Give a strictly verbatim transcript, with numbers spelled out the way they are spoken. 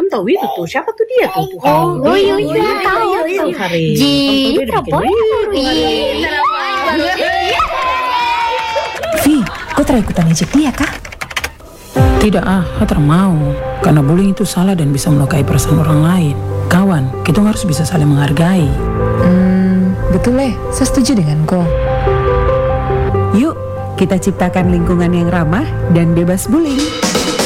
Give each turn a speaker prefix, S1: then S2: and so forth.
S1: tahu itu tuh. Siapa tuh dia tuh?
S2: Oh, oh iya iya tahu tuh. Ji, apa
S3: Vi, kau terakhir ikutan ejek dia kah?
S4: Tidak ah, saya mau. Karena bullying itu salah dan bisa melukai perasaan orang lain. Kawan, kita harus bisa saling menghargai.
S3: Hmm, betul leh, saya setuju dengan kau. Yuk, kita ciptakan lingkungan yang ramah dan bebas bullying.